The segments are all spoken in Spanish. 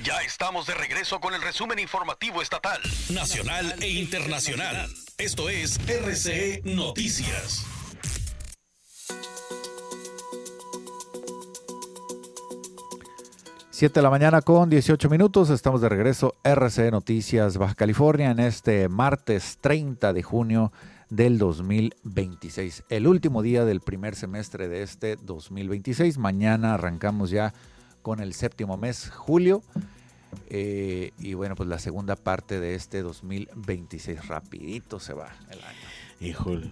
Ya estamos de regreso con el resumen informativo estatal, nacional e internacional. Esto es RCE Noticias. Siete de la mañana con 18 minutos, estamos de regreso, RCE Noticias Baja California, en este martes 30 de junio del 2026, el último día del primer semestre de este 2026. Mañana arrancamos ya con el séptimo mes, julio, y bueno, pues la segunda parte de este 2026, rapidito se va el año. Híjole.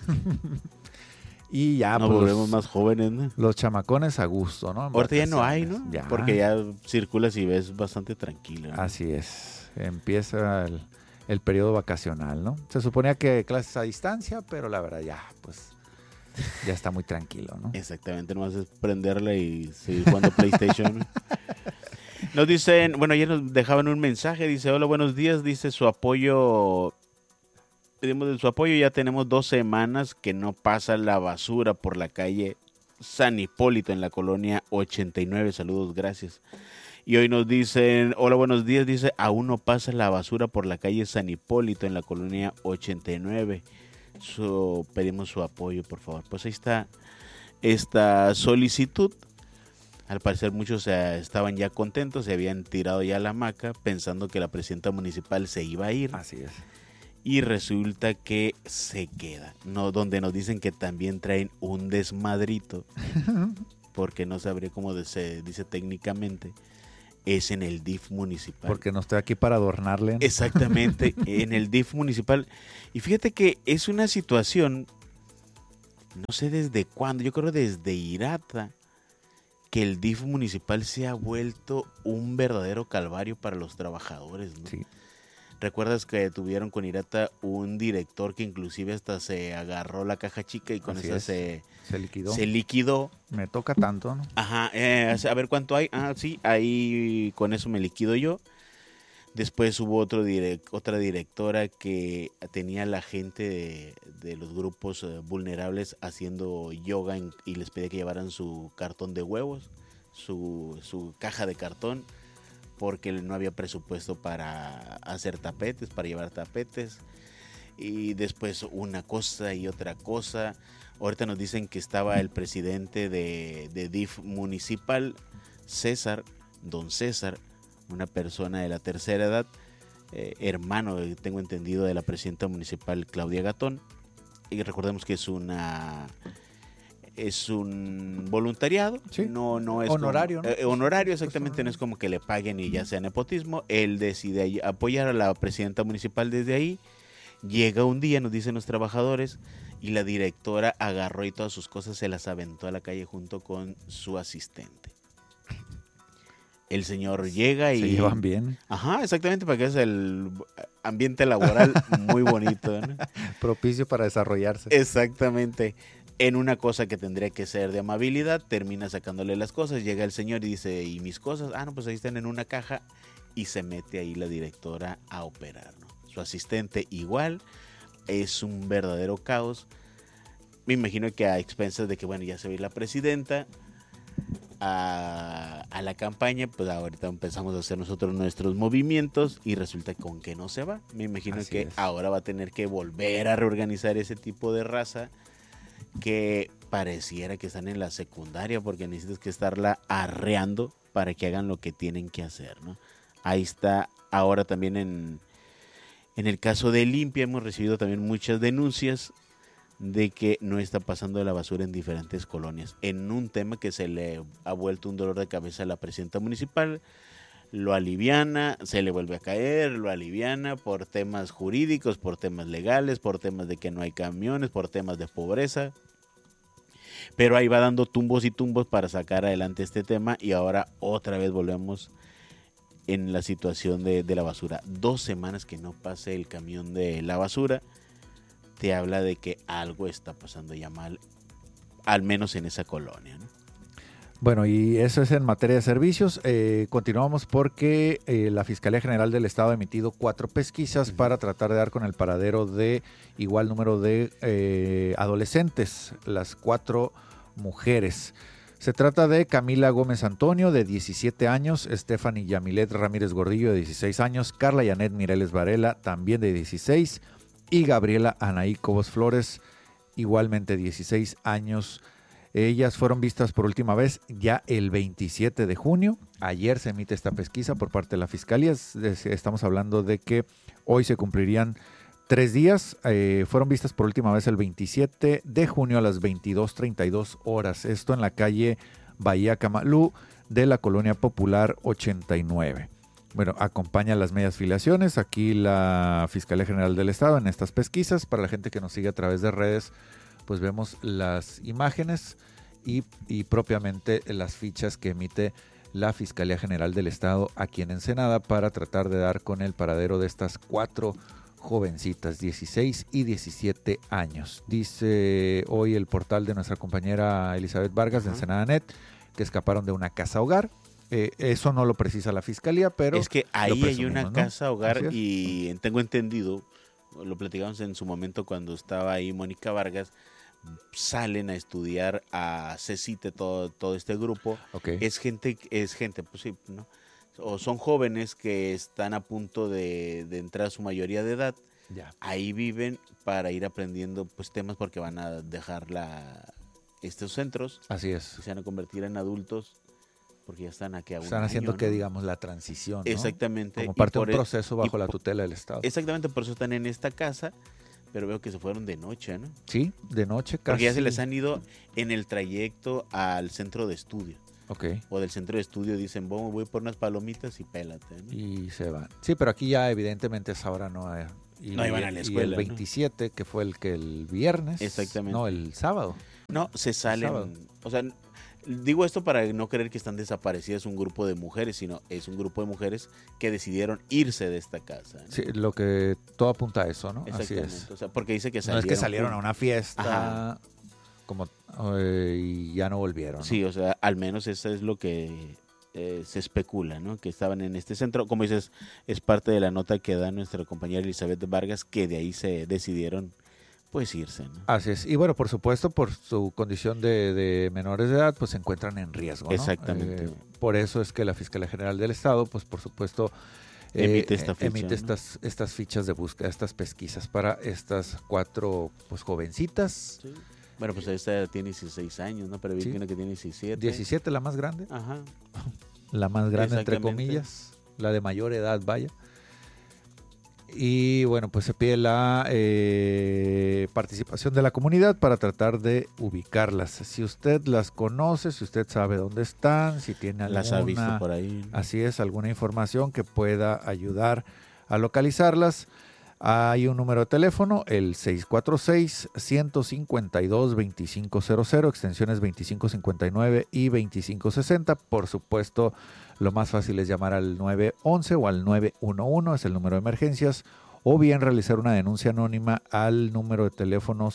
Y ya nos volvemos más jóvenes, ¿no? Los chamacones a gusto, ¿no? Ahorita ya no hay, ¿no? Ya. Porque ya circulas y ves bastante tranquilo, ¿no? Así es, empieza el periodo vacacional, ¿no? Se suponía que clases a distancia, pero la verdad ya, pues, ya está muy tranquilo, ¿no? Exactamente, nomás es prenderla y seguir jugando PlayStation. Nos dicen, bueno, ayer nos dejaban un mensaje, dice, hola, buenos días, dice su apoyo, pedimos de su apoyo, ya tenemos 2 semanas que no pasa la basura por la calle San Hipólito en la colonia 89, saludos, gracias. Y hoy nos dicen, hola, buenos días, dice, aún no pasa la basura por la calle San Hipólito en la colonia 89. Pedimos su apoyo, por favor. Pues ahí está esta solicitud. Al parecer muchos estaban ya contentos, se habían tirado ya a la hamaca pensando que la presidenta municipal se iba a ir. Así es. Y resulta que se queda, ¿no? Donde nos dicen que también traen un desmadrito, porque no sabría cómo se dice técnicamente. Es en el DIF municipal. Porque no estoy aquí para adornarle, ¿no? Exactamente, en el DIF municipal. Y fíjate que es una situación, no sé desde cuándo, yo creo desde Irata, que el DIF municipal se ha vuelto un verdadero calvario para los trabajadores, ¿no? Sí. ¿Recuerdas que tuvieron con Irata un director que inclusive hasta se agarró la caja chica y con Así esa es. Se liquidó. se liquidó? Me toca tanto, ¿no? Ajá, a ver cuánto hay. Ah, sí, ahí con eso me liquido yo. Después hubo otra directora que tenía a la gente de los grupos vulnerables haciendo yoga y les pedía que llevaran su cartón de huevos, su caja de cartón, porque no había presupuesto para hacer tapetes, para llevar tapetes. Y después una cosa y otra cosa. Ahorita nos dicen que estaba el presidente de DIF municipal, don César, una persona de la tercera edad, hermano, tengo entendido, de la presidenta municipal Claudia Gatón. Y recordemos que es un voluntariado, sí. no es honorario, como, ¿no? honorario, exactamente, no es como que le paguen y ya sea nepotismo. Él decide apoyar a la presidenta municipal desde ahí. Llega un día, nos dicen los trabajadores, y la directora agarró y todas sus cosas se las aventó a la calle junto con su asistente. El señor llega y... Se llevan bien. Ajá, exactamente, porque es el ambiente laboral muy bonito, ¿no? Propicio para desarrollarse. Exactamente. En una cosa que tendría que ser de amabilidad, termina sacándole las cosas. Llega el señor y dice, ¿y mis cosas? Ah, no, pues ahí están en una caja. Y se mete ahí la directora a operar, ¿no? Su asistente igual. Es un verdadero caos. Me imagino que a expensas de que, bueno, ya se ve la presidenta a la campaña, pues ahorita empezamos a hacer nosotros nuestros movimientos y resulta con que no se va. Me imagino Así que es. ahora va a tener que volver a reorganizar ese tipo de raza que pareciera que están en la secundaria, porque necesitas que estarla arreando para que hagan lo que tienen que hacer, ¿no? Ahí está. Ahora también en el caso de Limpia hemos recibido también muchas denuncias de que no está pasando la basura en diferentes colonias, en un tema que se le ha vuelto un dolor de cabeza a la presidenta municipal. Lo aliviana, se le vuelve a caer, lo aliviana por temas jurídicos, por temas legales, por temas de que no hay camiones, por temas de pobreza. Pero ahí va dando tumbos y tumbos para sacar adelante este tema y ahora otra vez volvemos en la situación de la basura. 2 semanas que no pase el camión de la basura, te habla de que algo está pasando ya mal, al menos en esa colonia, ¿no? Bueno, y eso es en materia de servicios. Continuamos porque la Fiscalía General del Estado ha emitido 4 pesquisas para tratar de dar con el paradero de igual número de adolescentes, las 4 mujeres. Se trata de Camila Gómez Antonio, de 17 años, Stephanie Yamilet Ramírez Gordillo, de 16 años, Carla Yanet Mireles Varela, también de 16, y Gabriela Anaí Cobos Flores, igualmente 16 años. Ellas fueron vistas por última vez ya el 27 de junio. Ayer se emite esta pesquisa por parte de la Fiscalía. Estamos hablando de que hoy se cumplirían 3 días. Fueron vistas por última vez el 27 de junio a las 22:32 horas. Esto en la calle Bahía Camalú de la Colonia Popular 89. Bueno, acompaña las medias filiaciones. Aquí la Fiscalía General del Estado en estas pesquisas. Para la gente que nos sigue a través de redes, pues vemos las imágenes y propiamente las fichas que emite la Fiscalía General del Estado aquí en Ensenada para tratar de dar con el paradero de estas 4 jovencitas, 16 y 17 años. Dice hoy el portal de nuestra compañera Elizabeth Vargas de Ensenada Net que escaparon de una casa hogar. Eso no lo precisa la Fiscalía, pero es que ahí hay una, ¿no?, casa hogar es. Y tengo entendido, lo platicamos en su momento cuando estaba ahí Mónica Vargas, salen a estudiar a CECITE todo este grupo. Okay. Es gente, pues sí, ¿no? O son jóvenes que están a punto de entrar a su mayoría de edad. Ya. Ahí viven para ir aprendiendo pues temas porque van a dejar estos centros. Así es. Y se van a convertir en adultos porque ya están aquí a un Están haciendo año, que ¿no? digamos la transición, ¿no? Exactamente. Como parte de un por proceso bajo la tutela del Estado. Exactamente, por eso están en esta casa, pero veo que se fueron de noche, ¿no? Sí, de noche casi. Porque ya se les han ido en el trayecto al centro de estudio. Ok. O del centro de estudio dicen, voy por unas palomitas y pélate, ¿no? Y se van. Sí, pero aquí ya evidentemente esa hora no hay. No iban a la escuela, y el 27, ¿no?, que fue el viernes. Exactamente. No, el sábado. No, se salen. Sábado. O sea, digo esto para no creer que están desaparecidas un grupo de mujeres, sino es un grupo de mujeres que decidieron irse de esta casa, ¿no? Sí, lo que todo apunta a eso, ¿no? Así Exactamente. es. O sea, porque dice que No salieron. es que salieron a una fiesta Ajá. como y ya no volvieron, ¿no? Sí, o sea, al menos eso es lo que se especula, ¿no? Que estaban en este centro. Como dices, es parte de la nota que da nuestra compañera Elizabeth Vargas, que de ahí se decidieron pues irse, ¿no? Así es. Y bueno, por supuesto, por su condición de menores de edad, pues se encuentran en riesgo, ¿no? Exactamente. Por eso es que la Fiscalía General del Estado, pues por supuesto, emite esta ficha, emite ¿no?, estas fichas de búsqueda, estas pesquisas para estas 4 pues jovencitas. Sí. Bueno, pues esta tiene 16 años, ¿no? Pero vi Sí. que una que tiene 17. 17, la más grande. Ajá. La más grande, entre Exactamente. comillas. La de mayor edad, vaya. Y bueno, pues se pide la participación de la comunidad para tratar de ubicarlas. Si usted las conoce, si usted sabe dónde están, si tiene alguna, Las ha visto por ahí, ¿no? así es, alguna información que pueda ayudar a localizarlas, hay un número de teléfono, el 646-152-2500, extensiones 2559 y 2560. Por supuesto, lo más fácil es llamar al 911 o al 911, es el número de emergencias, o bien realizar una denuncia anónima al número de teléfono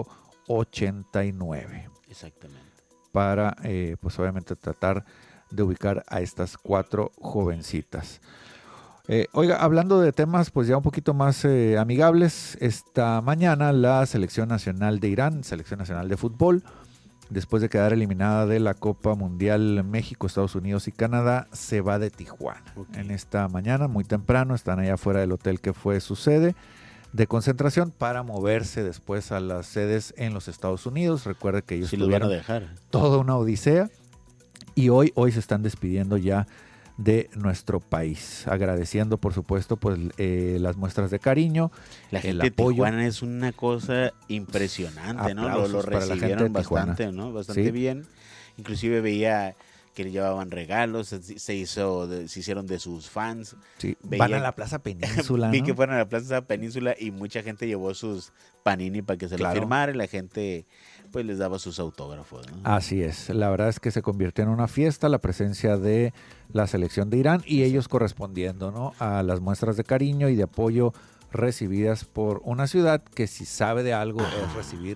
089 Exactamente. para, pues obviamente, tratar de ubicar a estas 4 jovencitas. Oiga, hablando de temas pues ya un poquito más amigables, esta mañana la Selección Nacional de Irán, Selección Nacional de Fútbol, después de quedar eliminada de la Copa Mundial México, Estados Unidos y Canadá, se va de Tijuana. Okay. En esta mañana, muy temprano, están allá afuera del hotel que fue su sede de concentración para moverse después a las sedes en los Estados Unidos. Recuerde que ellos Sí, los van a tuvieron dejar. toda una odisea y hoy se están despidiendo ya de nuestro país, agradeciendo por supuesto pues las muestras de cariño, La el gente de apoyo. Tijuana es una cosa impresionante, ¿no? Lo Aplausos para la gente recibieron de Tijuana. bastante, ¿no? Bastante Sí. bien. Inclusive veía que le llevaban regalos, se hicieron de sus fans. Sí, Veía- van a la Plaza Península, Vi ¿no? que fueron a la Plaza Península y mucha gente llevó sus panini para que se Claro. lo firmara y la gente pues les daba sus autógrafos, ¿no? Así es, la verdad es que se convirtió en una fiesta la presencia de la selección de Irán y ellos correspondiendo, ¿no?, a las muestras de cariño y de apoyo recibidas por una ciudad que si sabe de algo es recibir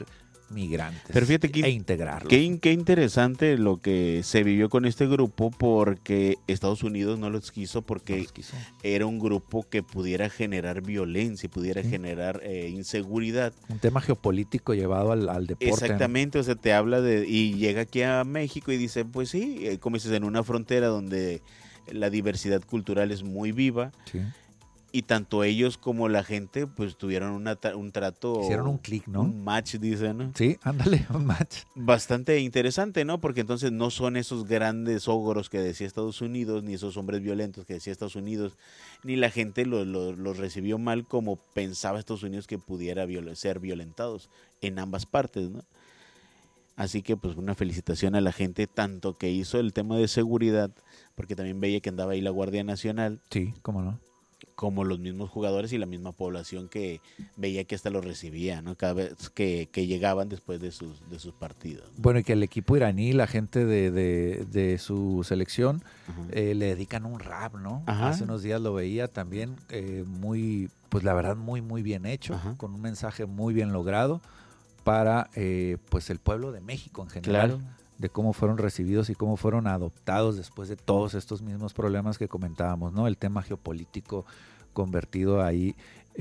migrantes Pero fíjate e integrarlos. Qué interesante lo que se vivió con este grupo, porque Estados Unidos no los quiso porque era un grupo que pudiera generar violencia, pudiera generar inseguridad. Un tema geopolítico llevado al deporte. Exactamente, ¿no? O sea, te habla y llega aquí a México y dice, pues sí, como dices, en una frontera donde la diversidad cultural es muy viva. Sí. Y tanto ellos como la gente, pues tuvieron un trato. Hicieron un clic, ¿no? Un match, dicen, ¿no? Sí, ándale, un match. Bastante interesante, ¿no? Porque entonces no son esos grandes ogros que decía Estados Unidos, ni esos hombres violentos que decía Estados Unidos, ni la gente los recibió mal como pensaba Estados Unidos que pudiera ser violentados en ambas partes, ¿no? Así que pues una felicitación a la gente, tanto que hizo el tema de seguridad, porque también veía que andaba ahí la Guardia Nacional. Sí, cómo no. Como los mismos jugadores y la misma población que veía que hasta los recibía, ¿no? Cada vez que llegaban después de sus partidos, ¿no? Bueno, y que el equipo iraní, la gente de su selección, le dedican un rap, ¿no? Ajá. Hace unos días lo veía también, muy, pues la verdad, muy, muy bien hecho, Ajá. con un mensaje muy bien logrado para, pues el pueblo de México en general. Claro. De cómo fueron recibidos y cómo fueron adoptados después de todos estos mismos problemas que comentábamos, ¿no? El tema geopolítico convertido ahí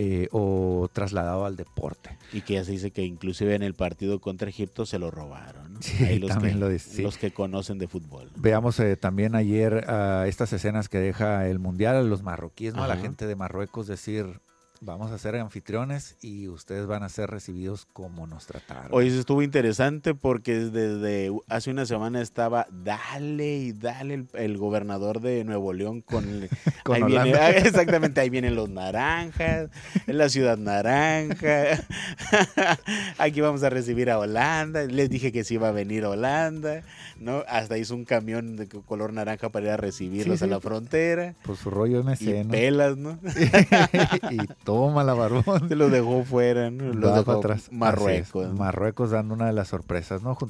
o trasladado al deporte. Y que ya se dice que inclusive en el partido contra Egipto se lo robaron, ¿no? Sí, ahí también lo dice. Sí. Los que conocen de fútbol, ¿no? Veamos también ayer estas escenas que deja el Mundial a los marroquíes, ¿no? A la gente de Marruecos decir, vamos a ser anfitriones y ustedes van a ser recibidos como nos trataron. Hoy eso estuvo interesante porque desde hace una semana estaba dale y dale el gobernador de Nuevo León con Con ahí Holanda. exactamente, ahí vienen los naranjas, en la ciudad naranja. Aquí vamos a recibir a Holanda. Les dije que sí iba a venir Holanda, ¿no? Hasta hizo un camión de color naranja para ir a recibirlos a la frontera. Por su rollo MC, y ¿no? pelas, ¿no? Y toma la barbón. Se los dejó fuera, ¿no? Los dejó atrás. Marruecos. Marruecos dando una de las sorpresas, ¿no?